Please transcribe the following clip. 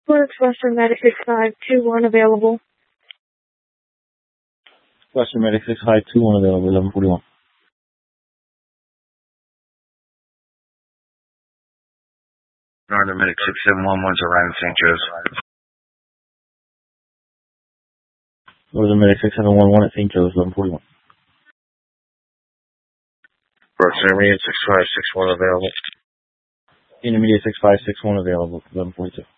Works Western Medic 6521 available. Western Medic 6521 available, 1141. Northern Medic 6711's arriving St. Joe's. Northern Medic 6711 at St. Joe's, 1141. Brooks Intermediate 6561 available. Intermediate 6561 available, 1142.